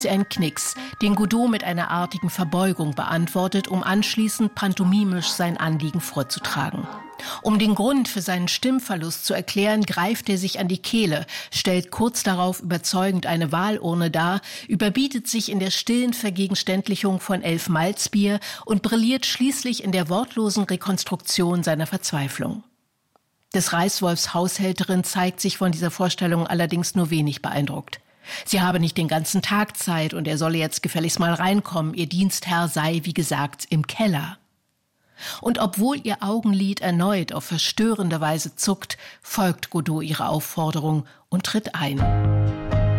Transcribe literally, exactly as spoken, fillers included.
Ein Knicks, den Godot mit einer artigen Verbeugung beantwortet, um anschließend pantomimisch sein Anliegen vorzutragen. Um den Grund für seinen Stimmverlust zu erklären, greift er sich an die Kehle, stellt kurz darauf überzeugend eine Wahlurne dar, überbietet sich in der stillen Vergegenständlichung von elf Malzbier und brilliert schließlich in der wortlosen Rekonstruktion seiner Verzweiflung. Des Reichswolfs Haushälterin zeigt sich von dieser Vorstellung allerdings nur wenig beeindruckt. Sie habe nicht den ganzen Tag Zeit und er solle jetzt gefälligst mal reinkommen. Ihr Dienstherr sei, wie gesagt, im Keller. Und obwohl ihr Augenlid erneut auf verstörende Weise zuckt, folgt Godot ihrer Aufforderung und tritt ein.